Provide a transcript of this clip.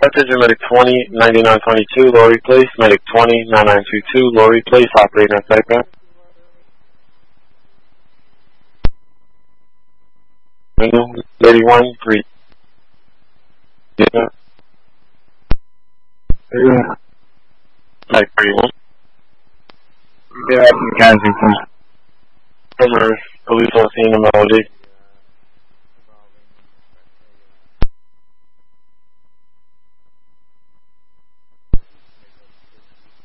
Attention Medic 20, 9922, Lori Place, Medic 20, 9922, Lori Place, operating on site ground. Lady 1, 3. Yeah. Like 31. Yeah, from Kensington. From Earth, police on scene, MLD.